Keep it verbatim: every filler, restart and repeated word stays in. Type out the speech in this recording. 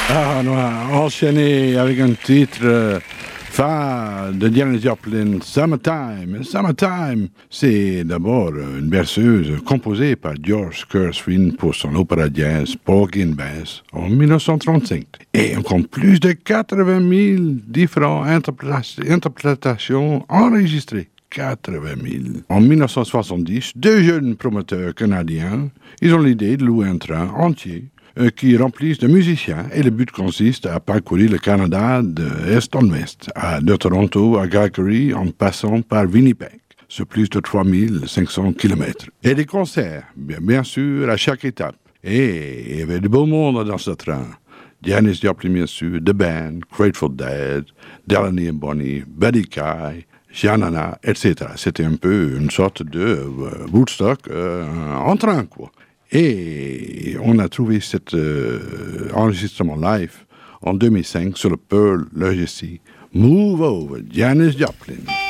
Ah, on a enchaîné avec un titre euh, phare de Janis Joplin, Summertime. Summertime, c'est d'abord une berceuse composée par George Gershwin pour son opéra jazz Porgy and Bess en dix-neuf cent trente-cinq. Et on compte plus de quatre-vingt mille différentes interpréta- interprétations enregistrées. quatre-vingt mille. En dix-neuf cent soixante-dix, deux jeunes promoteurs canadiens, ils ont l'idée de louer un train entier euh, qui remplissent de musiciens et le but consiste à parcourir le Canada d'est en ouest, à, de Toronto à Calgary en passant par Winnipeg. C'est plus de trois mille cinq cents kilomètres. Et des concerts, bien, bien sûr, à chaque étape. Et il y avait de beau monde dans ce train. Janis Joplin, bien sûr, The Band, Grateful Dead, Delaney and Bonnie, Buddy Guy, Janana, et cetera. C'était un peu une sorte de euh, Woodstock euh, en train, quoi. Et on a trouvé cet euh, enregistrement live en deux mille cinq sur le Pearl Legacy. Move Over, Janis Joplin.